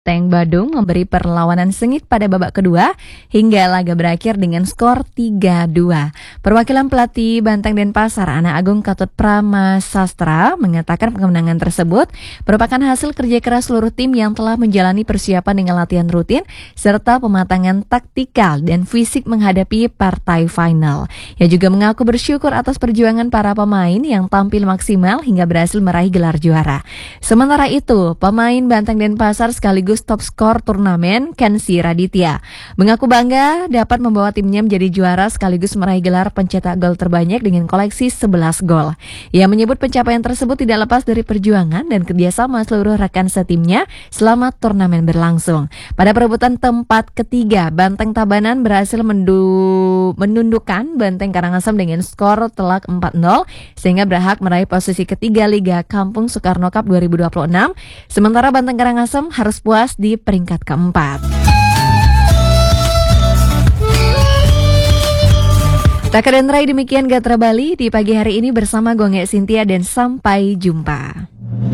Banteng Badung memberi perlawanan sengit pada babak kedua hingga laga berakhir dengan skor 3-2. Perwakilan pelatih Banteng Denpasar, Ana Agung Katut Pramasastra, mengatakan kemenangan tersebut merupakan hasil kerja keras seluruh tim yang telah menjalani persiapan dengan latihan rutin serta pematangan taktikal dan fisik menghadapi partai final. Ia juga mengaku bersyukur atas perjuangan para pemain yang tampil maksimal hingga berhasil meraih gelar juara. Sementara itu, pemain Banteng Denpasar sekaligus top skor turnamen, Kensi Raditya, mengaku bangga dapat membawa timnya menjadi juara sekaligus meraih gelar pencetak gol terbanyak dengan koleksi 11 gol. Ia menyebut pencapaian tersebut tidak lepas dari perjuangan dan kerjasama seluruh rekan setimnya selama turnamen berlangsung. Pada perebutan tempat ketiga, Banteng Tabanan berhasil menundukkan Banteng Karangasem dengan skor telak 4-0 sehingga berhak meraih posisi ketiga Liga Kampung Soekarno Cup 2026. Sementara Banteng Karangasem harus puas di peringkat keempat. Tak dan Rai, demikian Gatra Bali di pagi hari ini bersama Gonge Sintia dan sampai jumpa.